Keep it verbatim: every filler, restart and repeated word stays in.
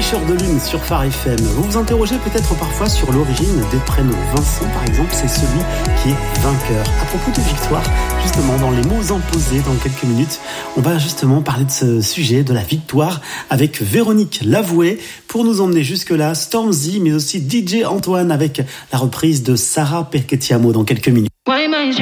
Tricheur de lune sur Phare F M. Vous vous interrogez peut-être parfois sur l'origine des prénoms. Vincent, par exemple, c'est celui qui est vainqueur. À propos de victoire, justement, dans les mots imposés dans quelques minutes, on va justement parler de ce sujet, de la victoire, avec Véronique Lavoué. Pour nous emmener jusque-là, Stormzy, mais aussi D J Antoine avec la reprise de Sarah Perché Ti Amo dans quelques minutes.